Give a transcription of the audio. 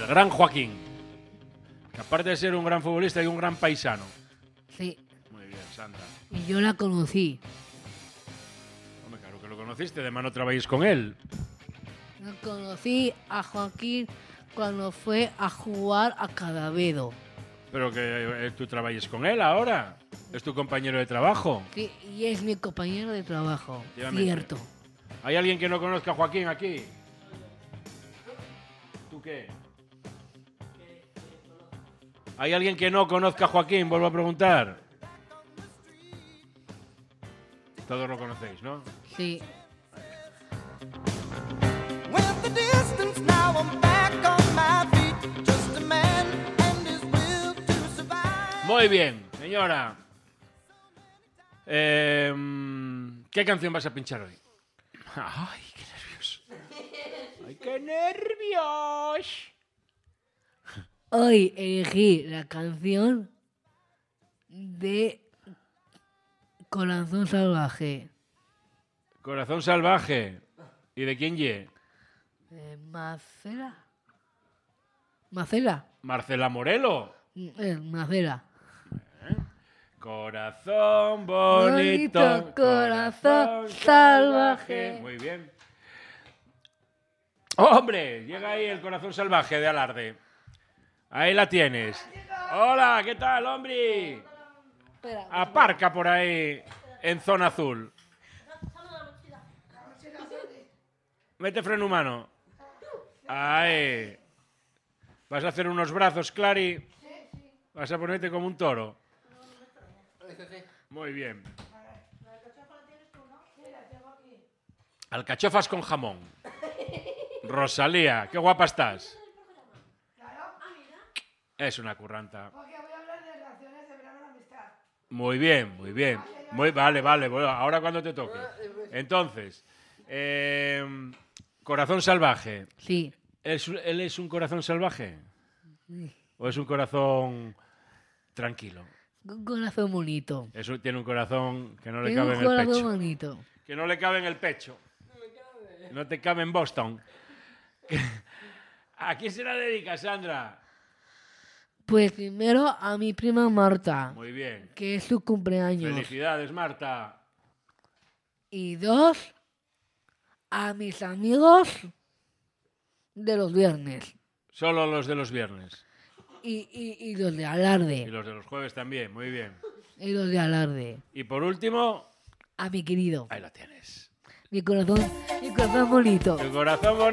El gran Joaquín. Que aparte de ser un gran futbolista y un gran paisano. Sí. Muy bien, Sandra. Y yo la conocí. Hombre, claro que lo conociste, de mano trabajáis con él. Yo conocí a Joaquín cuando fue a jugar a Cadavedo. Pero que tú trabajes con él ahora. Es tu compañero de trabajo. Sí, y es mi compañero de trabajo. Efectivamente. Cierto. ¿Hay alguien que no conozca a Joaquín aquí? ¿Tú qué? ¿Hay alguien que no conozca a Joaquín? Vuelvo a preguntar. Todos lo conocéis, ¿no? Sí. Muy bien, señora. ¿Qué canción vas a pinchar hoy? ¡Ay, qué nervios! ¡Ay, qué nervios! Hoy elegí la canción de Corazón Salvaje. Corazón salvaje. ¿Y de quién ye? Marcela. Marcela. Marcela Morelo. Marcela. Corazón bonito, Bonito, corazón salvaje. Muy bien. ¡Hombre! Llega ahí el corazón salvaje de Alarde. Ahí la tienes. Hola, ¿qué tal, hombre? Aparca por ahí en zona azul. Mete freno humano. Ahí. ¿Vas a hacer unos brazos, Clary? ¿Vas a ponerte como un toro? Muy bien. Alcachofas con jamón. Rosalía, qué guapa estás. Es una curranta. Muy bien, muy bien. Vale. Bueno, ahora cuando te toque. Entonces, corazón salvaje. Sí. ¿Él es un corazón salvaje? ¿O es un corazón tranquilo? Un corazón bonito. Tiene un corazón que no le Tiene cabe un en el corazón pecho. bonito. Que no le cabe en el pecho. No te cabe en Boston. ¿A quién se la dedica, Sandra? Pues primero a mi prima Marta, Muy bien. que es su cumpleaños. Felicidades, Marta. Y 2, a mis amigos de los viernes. Solo los de los viernes. Y los de Alarde. Y los de los jueves también. Muy bien. Y los de Alarde. Y por último, A mi querido. ahí la tienes. Mi corazón bonito. Tu corazón bonito.